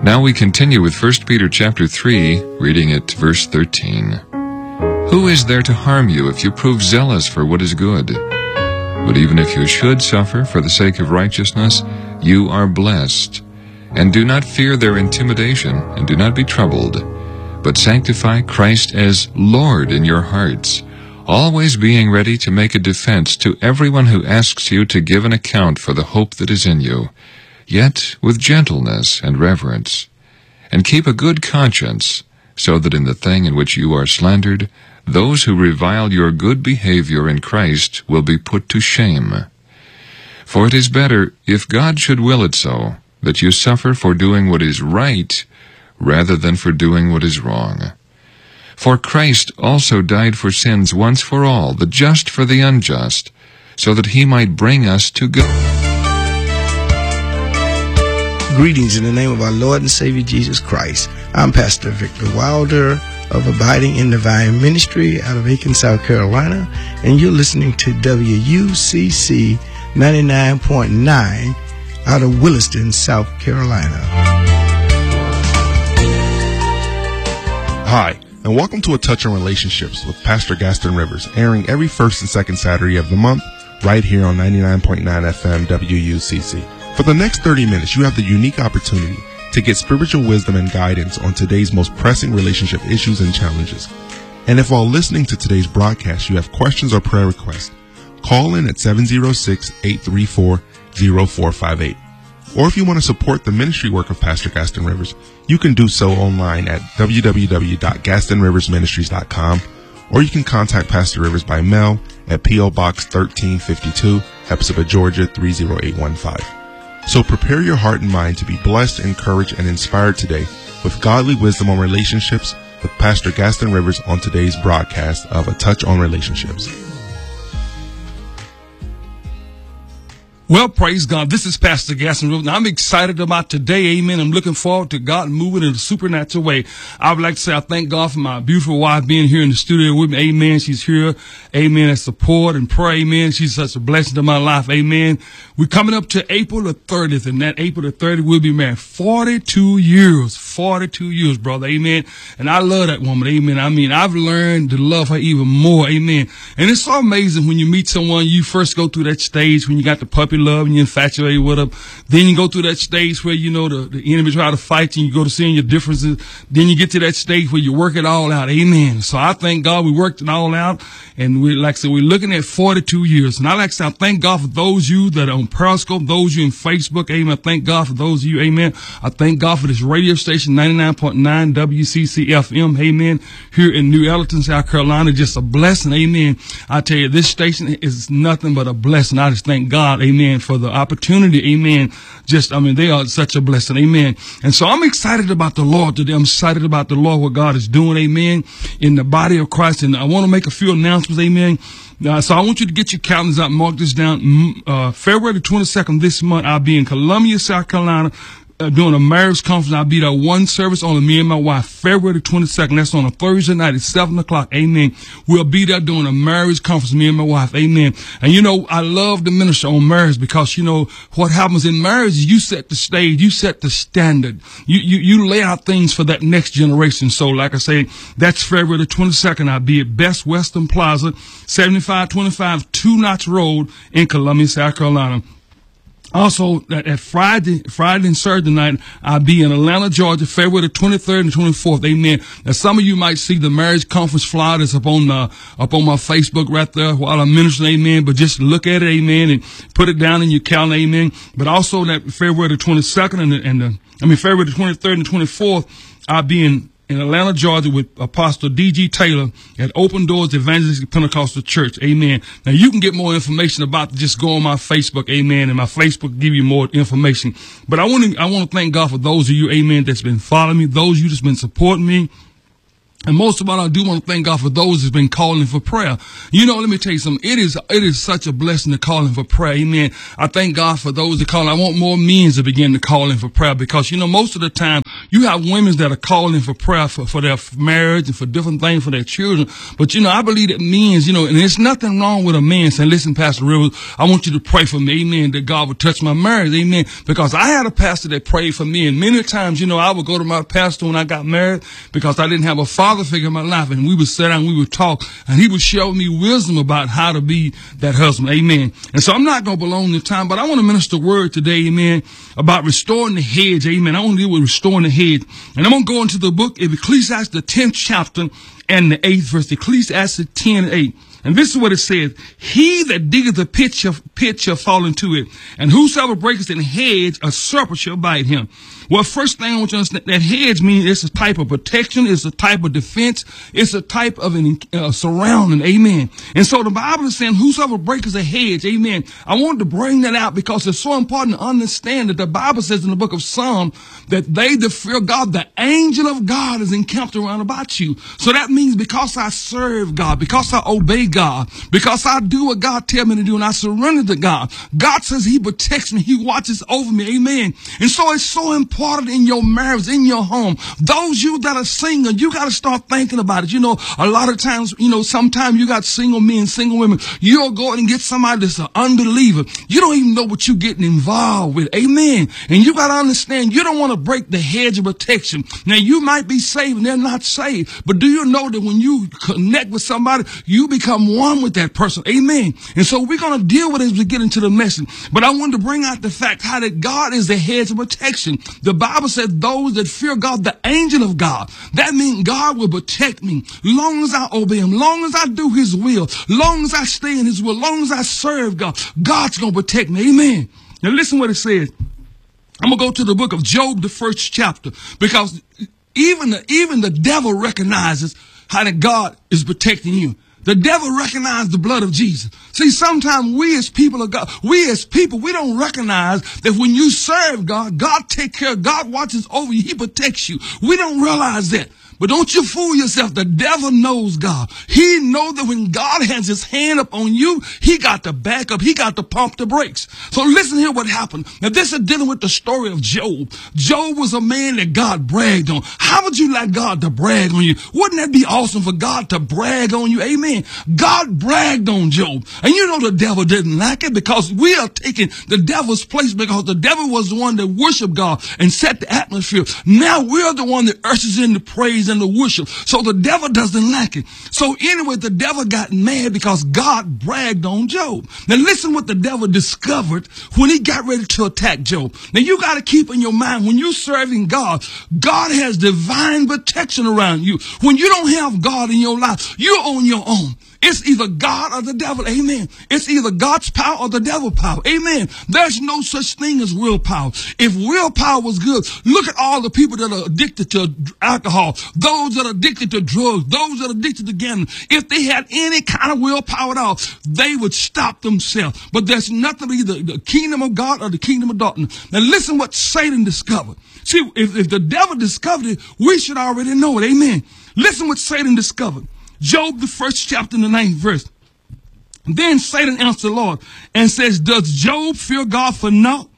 Now we continue with 1 Peter chapter 3, reading at verse 13. Who is there to harm you if you prove zealous for what is good? But even if you should suffer for the sake of righteousness, you are blessed. And do not fear their intimidation, and do not be troubled, but sanctify Christ as Lord in your hearts, always being ready to make a defense to everyone who asks you to give an account for the hope that is in you, yet with gentleness and reverence. And keep a good conscience, so that in the thing in which you are slandered, those who revile your good behavior in Christ will be put to shame. For it is better, if God should will it so, that you suffer for doing what is right, rather than for doing what is wrong. For Christ also died for sins once for all, the just for the unjust, so that he might bring us to God. Greetings in the name of our Lord and Savior Jesus Christ. I'm Pastor Victor Wilder of Abiding in the Vine Ministry out of Aiken, South Carolina, and you're listening to WUCC 99.9 out of Williston, South Carolina. Hi, and welcome to A Touch on Relationships with Pastor Gaston Rivers, airing every first and second Saturday of the month, right here on 99.9 FM WUCC. For the next 30 minutes, you have the unique opportunity to get spiritual wisdom and guidance on today's most pressing relationship issues and challenges. And if while listening to today's broadcast you have questions or prayer requests, call in at 706-834-0458. Or if you want to support the ministry work of Pastor Gaston Rivers, you can do so online at www.gastonriversministries.com, or you can contact Pastor Rivers by mail at P.O. Box 1352, Hepzibah, Georgia 30815. So prepare your heart and mind to be blessed, encouraged, and inspired today with godly wisdom on relationships with Pastor Gaston Rivers on today's broadcast of A Touch on Relationships. Well, praise God. This is Pastor Gaston Rivers. I'm excited about today. Amen. I'm looking forward to God moving in a supernatural way. I would like to say I thank God for my beautiful wife being here in the studio with me. Amen. She's here. Amen. As support and prayer. Amen. She's such a blessing to my life. Amen. We're coming up to April the 30th, and that April the 30th we'll be married 42 years. 42 years, brother. Amen. And I love that woman. Amen. I mean, I've learned to love her even more. Amen. And it's so amazing when you meet someone, you first go through that stage when you got the puppy love and you're infatuated with them. Then you go through that stage where, you know, the enemy try to fight you and you go to seeing your differences. Then you get to that stage where you work it all out. Amen. So I thank God we worked it all out. And we, like I said, we're looking at 42 years. And I like to say, I thank God for those of you that are on Periscope, those of you in Facebook. Amen. I thank God for those of you. Amen. I thank God for this radio station, 99.9 WCC FM. Amen. Here in New Ellerton, South Carolina. Just a blessing. Amen. I tell you, this station is nothing but a blessing. I just thank God. Amen. For the opportunity. Amen. They are such a blessing. Amen. And so I'm excited about the Lord today. I'm excited about the Lord, what God is doing. Amen. In the body of Christ. And I want to make a few announcements. Amen. So I want you to get your calendars out and mark this down. February the 22nd this month, I'll be in Columbia, South Carolina, doing a marriage conference. I'll be there one service, only me and my wife, February the 22nd. That's on a Thursday night at 7 o'clock. Amen. We'll be there doing a marriage conference, me and my wife. Amen. And you know, I love the ministry on marriage because, you know, what happens in marriage is you set the stage, you set the standard. You lay out things for that next generation. So like I say, that's February the 22nd. I'll be at Best Western Plaza, 7525 Two Notch Road in Columbia, South Carolina. Also, at Friday and Saturday night, I'll be in Atlanta, Georgia, February the 23rd and 24th. Amen. Now, some of you might see the marriage conference flyer that's up on my Facebook right there while I'm ministering. Amen. But just look at it. Amen. And put it down in your calendar. Amen. But also that February the 22nd February the 23rd and 24th, I'll be in Atlanta, Georgia with Apostle D.G. Taylor at Open Doors Evangelistic Pentecostal Church. Amen. Now you can get more information about it. Just go on my Facebook. Amen. And my Facebook give you more information. But I want to thank God for those of you, amen, that's been following me, those of you that's been supporting me. And most of all, I do want to thank God for those who's been calling for prayer. You know, let me tell you something. It is such a blessing to call in for prayer. Amen. I thank God for those that call. I want more men to begin to call in for prayer because, you know, most of the time You have women that are calling for prayer for their marriage and for different things for their children. But, I believe that men, and there's nothing wrong with a man saying, listen, Pastor Rivers, I want you to pray for me, amen, that God would touch my marriage, amen. Because I had a pastor that prayed for me, and many times, I would go to my pastor when I got married because I didn't have a father figure in my life, and we would sit down, we would talk, and he would show me wisdom about how to be that husband, amen. And so I'm not going to belong to time, but I want to minister a word today, amen, about restoring the hedge, amen. I want to deal with restoring the hedge. And I'm going to go into the book of Ecclesiastes, the 10th chapter and the 8th verse, Ecclesiastes 10:8. And this is what it says: he that diggeth a pit shall fall into it, and whosoever breaketh an hedge, a serpent shall bite him. Well, first thing I want you to understand, that hedge means it's a type of protection, it's a type of defense, it's a type of surrounding, amen. And so the Bible is saying, whosoever breaketh a hedge, amen. I wanted to bring that out because it's so important to understand that the Bible says in the book of Psalm that they that fear God, the angel of God is encamped around about you. So that means because I serve God, because I obey God, because I do what God tells me to do and I surrender to God, God says he protects me, he watches over me, amen. And so it's so important in your marriage, in your home. Those you that are single, you got to start thinking about it. A lot of times, sometimes you got single men, single women. You'll go and get somebody that's an unbeliever. You don't even know what you're getting involved with. Amen. And you got to understand, you don't want to break the hedge of protection. Now, you might be saved and they're not saved, but do you know that when you connect with somebody, you become one with that person? Amen. And so we're going to deal with it as we get into the message. But I wanted to bring out the fact how that God is the hedge of protection. The Bible said those that fear God, the angel of God. That means God will protect me. Long as I obey him, long as I do his will, long as I stay in his will, long as I serve God, God's going to protect me. Amen. Now listen what it says. I'm going to go to the book of Job, the 1st chapter, because even the devil recognizes how that God is protecting you. The devil recognized the blood of Jesus. See, sometimes we as people of God, we don't recognize that when you serve God, God takes care, God watches over you, he protects you. We don't realize that. But don't you fool yourself. The devil knows God. He knows that when God has his hand up on you, he got to back up. He got to pump the brakes. So listen here what happened. Now this is dealing with the story of Job. Job was a man that God bragged on. How would you like God to brag on you? Wouldn't that be awesome for God to brag on you? Amen. God bragged on Job. And the devil didn't like it because we are taking the devil's place because the devil was the one that worshiped God and set the atmosphere. Now we're the one that ushers in the praise and the worship. So the devil doesn't like it. So anyway, the devil got mad because God bragged on Job. Now listen what the devil discovered when he got ready to attack Job. Now you got to keep in your mind, when you're serving God, God has divine protection around you. When you don't have God in your life, you're on your own. It's either God or the devil. Amen. It's either God's power or the devil's power. Amen. There's no such thing as willpower. If willpower was good, look at all the people that are addicted to alcohol, those that are addicted to drugs, those that are addicted to gambling. If they had any kind of willpower at all, they would stop themselves. But there's nothing, either the kingdom of God or the kingdom of darkness. Now listen what Satan discovered. See, if the devil discovered it, we should already know it. Amen. Listen what Satan discovered. Job, the 1st chapter and the 9th verse. Then Satan answered the Lord and says, does Job fear God for naught?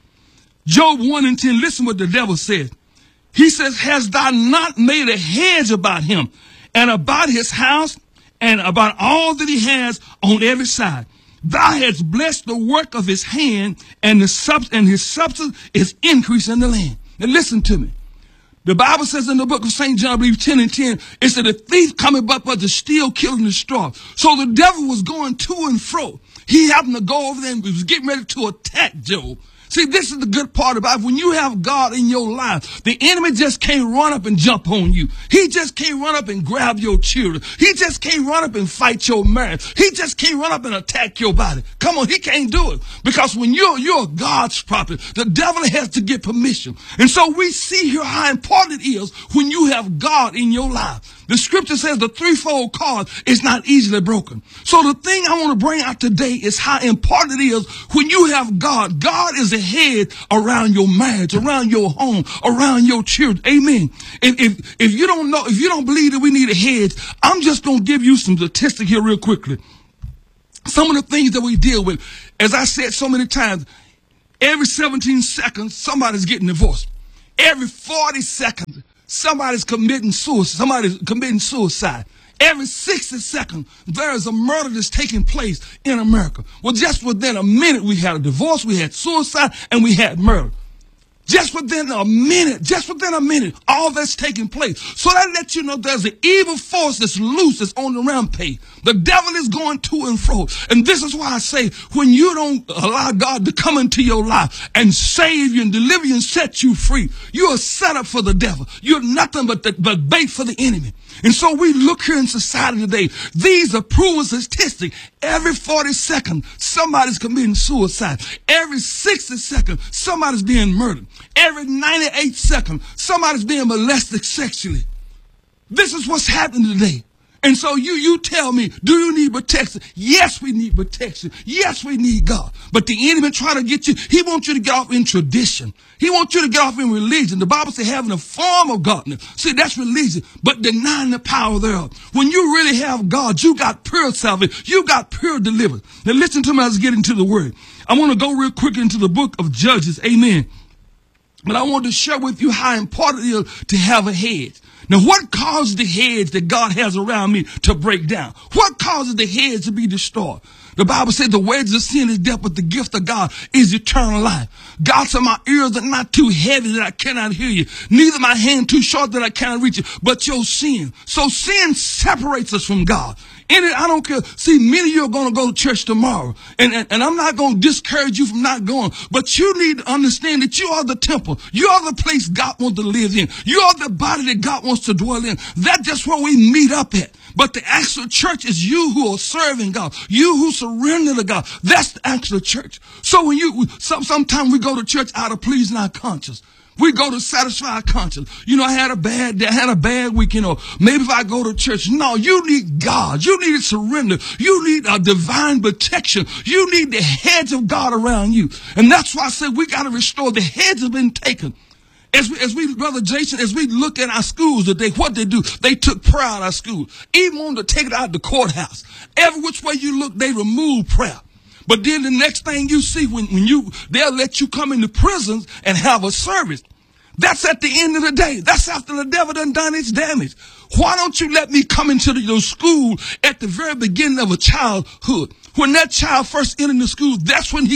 Job 1:10, listen what the devil said. He says, hast thou not made a hedge about him and about his house and about all that he has on every side? Thou hast blessed the work of his hand, and his substance is increased in the land. Now listen to me. The Bible says in the book of St. John, I believe 10:10, it said the thief cometh but to steal, kill, and destroy. So the devil was going to and fro. He happened to go over there and was getting ready to attack Job. See, this is the good part about it. When you have God in your life, the enemy just can't run up and jump on you. He just can't run up and grab your children. He just can't run up and fight your marriage. He just can't run up and attack your body. Come on, he can't do it. Because when you're God's property, the devil has to get permission. And so we see here how important it is when you have God in your life. The scripture says the threefold cord is not easily broken. So the thing I want to bring out today is how important it is when you have God. God is a head around your marriage, around your home, around your children. Amen. If you don't know, if you don't believe that we need a hedge, I'm just going to give you some statistics here real quickly. Some of the things that we deal with, as I said so many times, every 17 seconds, somebody's getting divorced. Every 40 seconds, somebody's committing suicide. Somebody's committing suicide. Every 60 seconds, there is a murder that's taking place in America. Well, just within a minute, we had a divorce, we had suicide, and we had murder. Just within a minute, all that's taking place. So that lets you know there's an evil force that's loose, that's on the rampage. The devil is going to and fro. And this is why I say, when you don't allow God to come into your life and save you and deliver you and set you free, you are set up for the devil. You're nothing but bait for the enemy. And so we look here in society today. These are proven statistics. Every 40 seconds, somebody's committing suicide. Every 60 seconds, somebody's being murdered. Every 98 seconds, somebody's being molested sexually. This is what's happening today. And so you tell me, do you need protection? Yes, we need protection. Yes, we need God. But the enemy trying to get you, he wants you to get off in tradition. He wants you to get off in religion. The Bible says having a form of godliness. See, that's religion, but denying the power thereof. When you really have God, you got pure salvation. You got pure deliverance. Now listen to me as I get into the word. I want to go real quick into the book of Judges. Amen. But I want to share with you how important it is to have a hedge. Now, what caused the hedge that God has around me to break down? What causes the hedge to be destroyed? The Bible said the wages of sin is death, but the gift of God is eternal life. God said my ears are not too heavy that I cannot hear you, neither my hand too short that I cannot reach you, but your sin. So sin separates us from God. I don't care. See, many of you are going to go to church tomorrow, and I'm not going to discourage you from not going, but you need to understand that you are the temple. You are the place God wants to live in. You are the body that God wants to dwell in. That's just where we meet up at. But the actual church is you who are serving God, you who surrender to God. That's the actual church. So when sometimes we go to church out of pleasing our conscience. We go to satisfy our conscience. You know, I had a bad day. I had a bad weekend. Or maybe if I go to church. No, you need God. You need to surrender. You need a divine protection. You need the hedge of God around you. And that's why I said we got to restore. The hedge has been taken. As we, Brother Jason, as we look at our schools today, what they do, they took prayer out of our schools. Even wanted to take it out of the courthouse. Every which way you look, they remove prayer. But then the next thing you see they'll let you come into prisons and have a service. That's at the end of the day. That's after the devil done its damage. Why don't you let me come into your school at the very beginning of a childhood? When that child first entered the school, that's when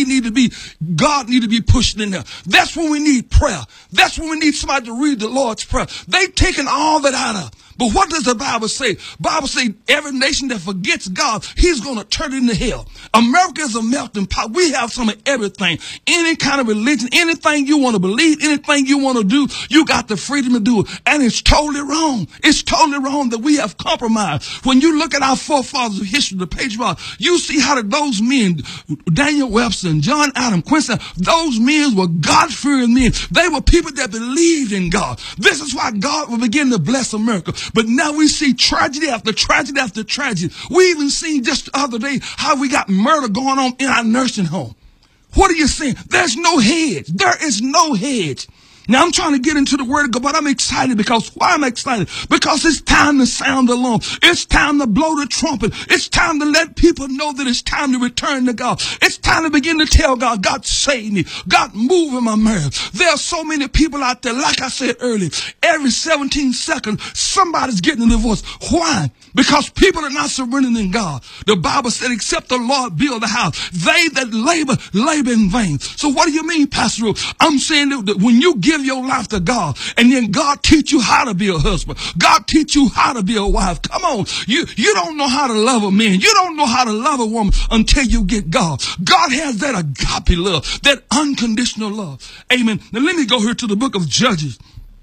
God need to be pushed in there. That's when we need prayer. That's when we need somebody to read the Lord's Prayer. They've taken all that out of. But what does the Bible say? Bible says every nation that forgets God, he's going to turn it into hell. America is a melting pot. We have some of everything. Any kind of religion, anything you want to believe, anything you want to do, you got the freedom to do it. And it's totally wrong. It's totally wrong that we have compromised. When you look at our forefathers of history, the patriarchs, you see how those men, Daniel Webster and John Adams, Quincy, those men were God-fearing men. They were people that believed in God. This is why God will begin to bless America. But now we see tragedy after tragedy after tragedy. We even seen just the other day how we got murder going on in our nursing home. What are you saying? There's no hedge. There is no hedge. Now I'm trying to get into the word of God, but I'm excited because why am I excited? Because it's time to sound the alarm. It's time to blow the trumpet. It's time to let people know that it's time to return to God. It's time to begin to tell God, God save me. God move in my marriage. There are so many people out there, like I said earlier, every 17 seconds, somebody's getting a divorce. Why? Because people are not surrendering in God. The Bible said, except the Lord build the house, they that labor in vain. So what do you mean, Pastor Ruth? I'm saying that when you give your life to God, and then God teach you how to be a husband, God teach you how to be a wife. Come on, you don't know how to love a man. You don't know how to love a woman until you get God. God has that agape love, that unconditional love. Amen. Now let me go here to the book of Judges.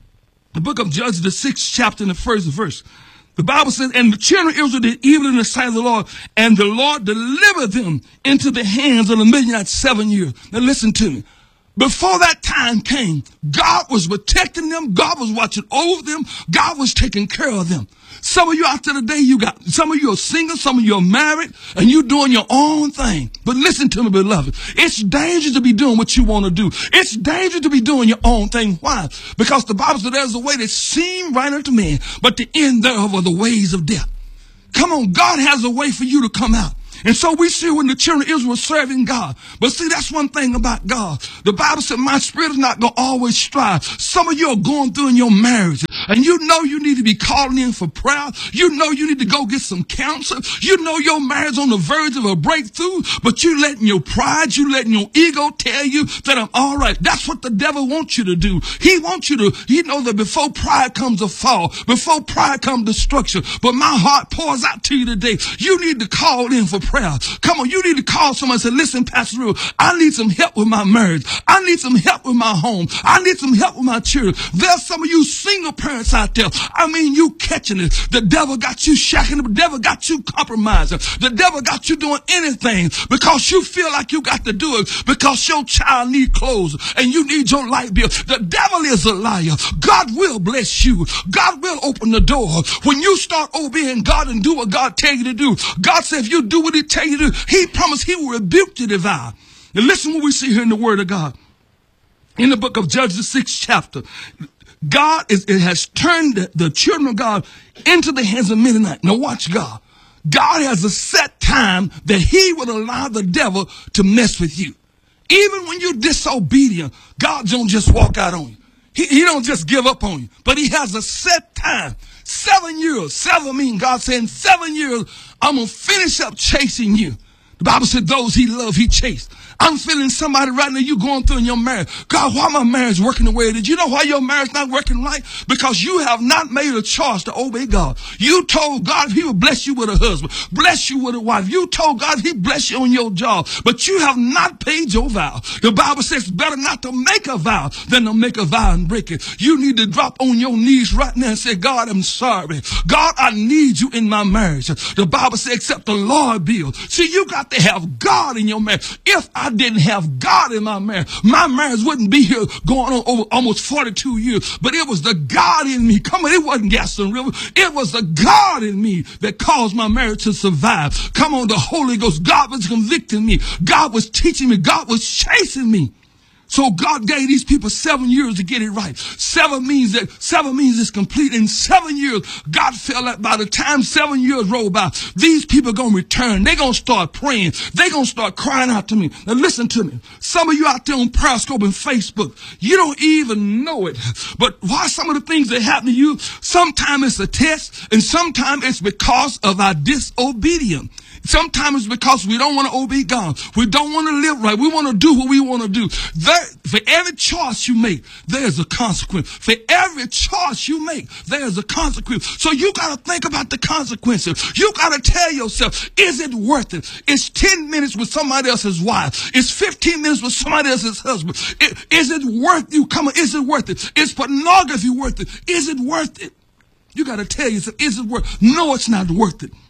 The book of Judges, the 6th chapter and the 1st verse. The Bible says, and the children of Israel did evil in the sight of the Lord, and the Lord delivered them into the hands of the Midianites 7 years. Now listen to me. Before that time came, God was protecting them. God was watching over them. God was taking care of them. Some of you out there today, some of you are single, some of you are married, and you're doing your own thing. But listen to me, beloved. It's dangerous to be doing what you want to do. It's dangerous to be doing your own thing. Why? Because the Bible says there's a way that seems right unto man, but the end thereof are the ways of death. Come on, God has a way for you to come out. And so we see when the children of Israel were serving God. But see, that's one thing about God. The Bible said, my spirit is not going to always strive. Some of you are going through in your marriage, and you know you need to be calling in for prayer. You know you need to go get some counsel. You know your marriage is on the verge of a breakthrough, but you letting your pride, you letting your ego tell you that I'm all right. That's what the devil wants you to do. He wants you to, you know that before pride comes a fall, before pride comes destruction. But my heart pours out to you today. You need to call in for prayer. Come on, you need to call someone and say, listen, Pastor Real, I need some help with my marriage. I need some help with my home. I need some help with my children. There's some of you single parents out there. I mean, you catching it. The devil got you shacking. The devil got you compromising. The devil got you doing anything because you feel like you got to do it because your child need clothes and you need your light bill. The devil is a liar. God will bless you. God will open the door. When you start obeying God and do what God tell you to do, God said if you do what he tell you to do, he promised he will rebuke the devourer. And listen what we see here in the word of God. In the book of Judges, the 6th chapter, God has turned the children of God into the hands of Midianite. Now watch God. God has a set time that he would allow the devil to mess with you. Even when you're disobedient, God don't just walk out on you. He don't just give up on you, but he has a set time. 7 years. 7 means God saying 7 years, I'm going to finish up chasing you. The Bible said those he loved, he chased. I'm feeling somebody right now, you going through in your marriage. God, why my marriage working the way it is? You know why your marriage not working right? Because you have not made a choice to obey God. You told God he would bless you with a husband, bless you with a wife. You told God he bless you on your job, but you have not paid your vow. The Bible says it's better not to make a vow than to make a vow and break it. You need to drop on your knees right now and say, God, I'm sorry. God, I need you in my marriage. The Bible says, except the Lord build. See, you got to have God in your marriage. If I didn't have God in my marriage wouldn't be here going on over almost 42 years. But it was the God in me. Come on, it wasn't Gaston River. It was the God in me that caused my marriage to survive. Come on, the Holy Ghost. God was convicting me. God was teaching me. God was chasing me. So God gave these people 7 years to get it right. 7 means it's complete. In 7 years, God felt that by the time 7 years rolled by, these people are going to return. They're going to start praying. They're going to start crying out to me. Now listen to me. Some of you out there on Periscope and Facebook, you don't even know it. But why some of the things that happen to you, sometimes it's a test and sometimes it's because of our disobedience. Sometimes it's because we don't want to obey God. We don't want to live right. We want to do what we want to do. For every choice you make, there's a consequence. For every choice you make, there's a consequence. So you got to think about the consequences. You got to tell yourself, is it worth it? It's 10 minutes with somebody else's wife. It's 15 minutes with somebody else's husband. Is it worth you? Come on, is it worth it? Is pornography worth it? Is it worth it? You got to tell yourself, is it worth it? No, it's not worth it.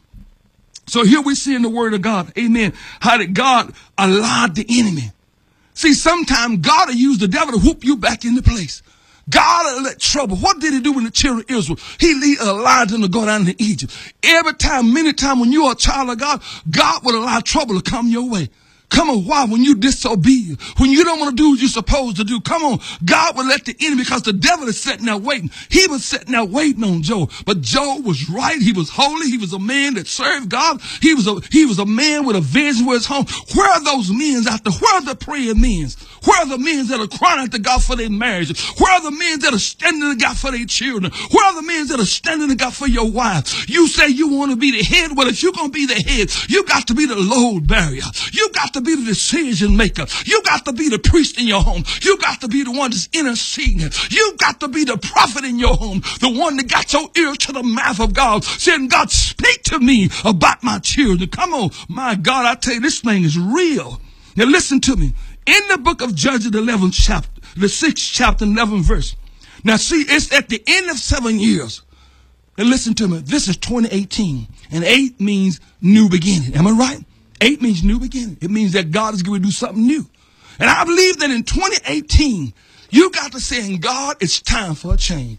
So here we see in the word of God, amen, how that God allowed the enemy. See, sometimes God will use the devil to whoop you back into place. God will let trouble. What did he do with the children of Israel? He allowed them to go down to Egypt. Every time, many times when you're a child of God, God will allow trouble to come your way. Come on, why? When you disobey, when you don't want to do what you're supposed to do, come on, God will let the enemy, because the devil is sitting there waiting. He was sitting there waiting on Job, but Job was right. He was holy. He was a man that served God. He was a man with a vision for his home. Where are those men out there? Where are the praying men? Where are the men that are crying out to God for their marriage? Where are the men that are standing to God for their children? Where are the men that are standing to God for your wife? You say you want to be the head. Well, if you're going to be the head, you got to be the load barrier. You got to be the decision maker. You got to be the priest in your home. You got to be the one that's interceding. You got to be the prophet in your home, the one that got your ear to the mouth of God, saying, God, speak to me about my children. Come on, my God, I tell you, this thing is real. Now listen to me. In the book of Judges, the 11th chapter, the 6th chapter, 11th verse. Now see, it's at the end of 7 years. And listen to me. This is 2018. And 8 means new beginning. Am I right? 8 means new beginning. It means that God is going to do something new. And I believe that in 2018, you got to say, God, it's time for a change.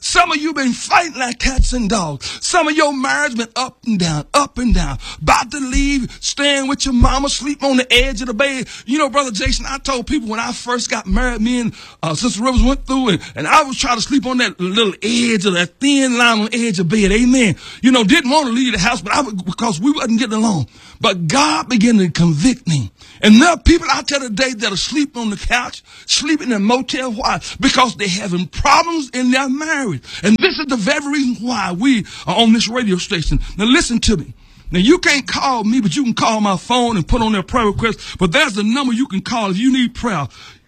Some of you been fighting like cats and dogs. Some of your marriage been up and down, about to leave, staying with your mama, sleep on the edge of the bed. You know, Brother Jason, I told people when I first got married, me and Sister Rivers went through, and I was trying to sleep on that little edge of that thin line on the edge of bed. Amen. You know, didn't want to leave the house, but because we wasn't getting along. But God began to convict me. And there are people out there today that are sleeping on the couch, sleeping in a motel. Why? Because they're having problems in their marriage. And this is the very reason why we are on this radio station. Now listen to me. Now you can't call me, but you can call my phone and put on their prayer request. But there's the number you can call if you need prayer.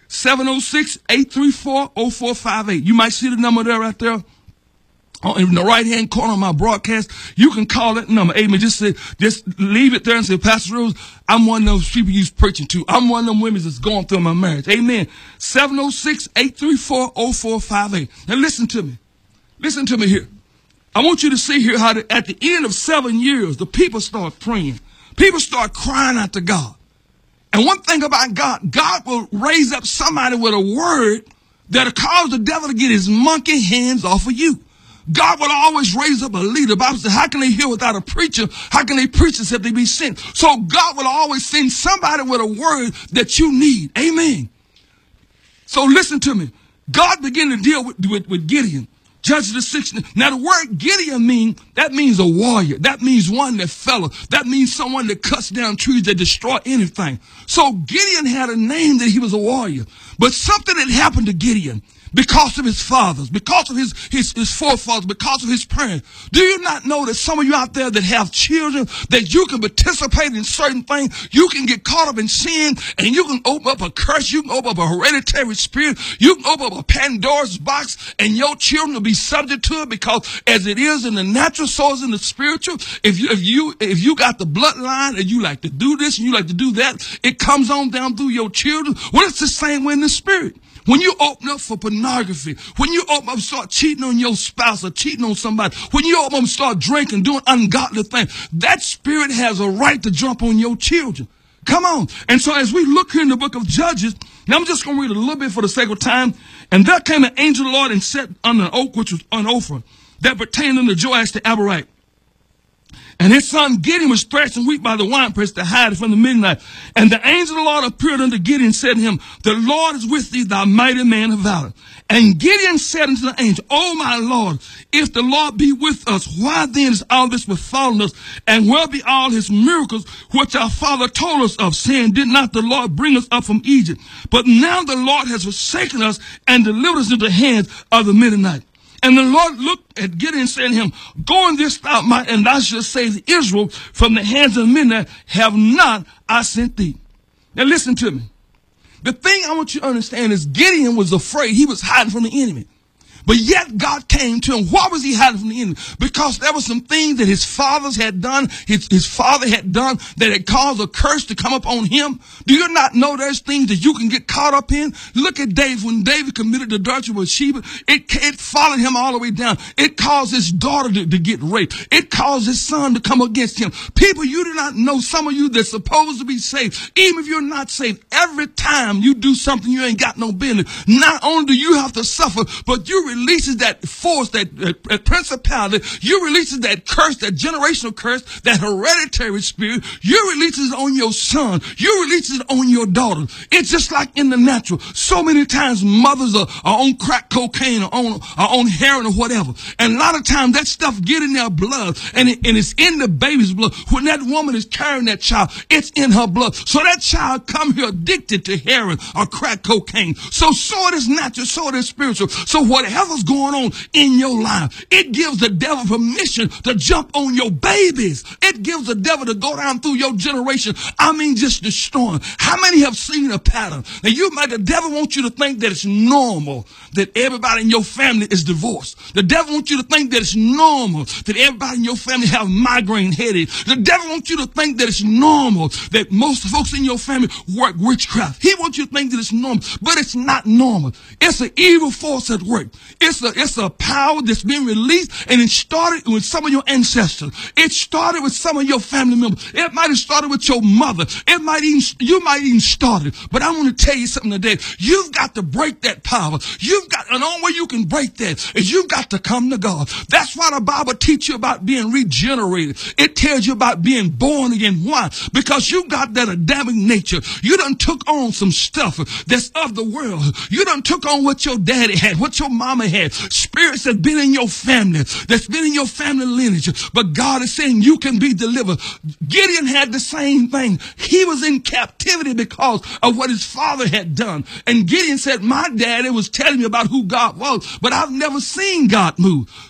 706-834-0458. You might see the number there right there. In the right-hand corner of my broadcast, you can call that number. Amen. Just leave it there and say, Pastor Rose, I'm one of those people you're preaching to. I'm one of them women that's going through my marriage. Amen. 706-834-0458. Now listen to me. Listen to me here. I want you to see here how at the end of 7 years, the people start praying. People start crying out to God. And one thing about God, God will raise up somebody with a word that'll cause the devil to get his monkey hands off of you. God will always raise up a leader. The Bible says, how can they hear without a preacher? How can they preach except they be sent? So God will always send somebody with a word that you need. Amen. So listen to me. God began to deal with Gideon. Judges the 6th. Now the word Gideon means a warrior. That means one that fell. That means someone that cuts down trees, that destroy anything. So Gideon had a name that he was a warrior. But something had happened to Gideon. Because of his fathers, because of his forefathers, because of his parents. Do you not know that some of you out there that have children, that you can participate in certain things, you can get caught up in sin, and you can open up a curse, you can open up a hereditary spirit, you can open up a Pandora's box, and your children will be subject to it, because as it is in the natural, so is in the spiritual. If you got the bloodline, and you like to do this, and you like to do that, it comes on down through your children. Well, it's the same way in the spirit. When you open up for pornography, when you open up and start cheating on your spouse or cheating on somebody, when you open up and start drinking, doing ungodly things, that spirit has a right to jump on your children. Come on. And so as we look here in the book of Judges, now I'm just going to read a little bit for the sake of time. And there came an angel of the Lord and sat under an oak, which was an Ophrah, that pertained unto Joash the Abiezrite. And his son Gideon was threshing wheat by the winepress to hide it from the midnight. And the angel of the Lord appeared unto Gideon and said to him, the Lord is with thee, thou mighty man of valor. And Gideon said unto the angel, O my Lord, if the Lord be with us, why then is all this befallen us? And where be all his miracles which our father told us of, saying, did not the Lord bring us up from Egypt? But now the Lord has forsaken us and delivered us into the hands of the Midianites. And the Lord looked at Gideon and said to him, go in this thou might, and thou shalt save Israel from the hands of Midian. Have not I sent thee? Now listen to me. The thing I want you to understand is Gideon was afraid. He was hiding from the enemy. But yet God came to him. Why was he hiding from the enemy? Because there were some things that his fathers had done, his father had done, that had caused a curse to come upon him. Do you not know there's things that you can get caught up in? Look at David. When David committed adultery with Sheba, it followed him all the way down. It caused his daughter to get raped. It caused his son to come against him. People, you do not know, some of you that's supposed to be saved, even if you're not saved, every time you do something you ain't got no business, not only do you have to suffer, but you releases that force, that principality, you releases that curse, that generational curse, that hereditary spirit, you releases it on your son, you releases it on your daughter. It's just like in the natural. So many times mothers are on crack cocaine or on heroin or whatever. And a lot of times that stuff get in their blood and it's in the baby's blood. When that woman is carrying that child, it's in her blood. So that child come here addicted to heroin or crack cocaine. So it is natural, so it is spiritual. So whatever's going on in your life, it gives the devil permission to jump on your babies. It gives the devil to go down through your generation. I mean, just destroying. How many have seen a pattern? Now, the devil wants you to think that it's normal that everybody in your family is divorced. The devil wants you to think that it's normal that everybody in your family have migraine headaches. The devil wants you to think that it's normal that most folks in your family work witchcraft. He wants you to think that it's normal, but it's not normal. It's an evil force at work. It's a power that's been released, and it started with some of your ancestors. It started with some of your family members. It might have started with your mother. You might even start it. But I want to tell you something today. You've got to break that power. And the only way you can break that is you've got to come to God. That's why the Bible teaches you about being regenerated. It tells you about being born again. Why? Because you got that Adamic nature. You done took on some stuff that's of the world. You done took on what your daddy had, what your mama had. Spirits that's been in your family, that's been in your family lineage. But God is saying you can be delivered. Gideon had the same thing. He was in captivity because of what his father had done. And Gideon said, my daddy was telling me about who God was, but I've never seen God move.